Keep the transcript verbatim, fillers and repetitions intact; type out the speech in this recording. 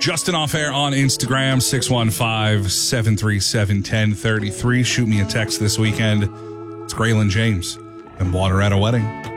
Justin Off Air on Instagram, six one five, seven three seven, one oh three three. Shoot me a text this weekend. It's Graylin James and Water at a Wedding.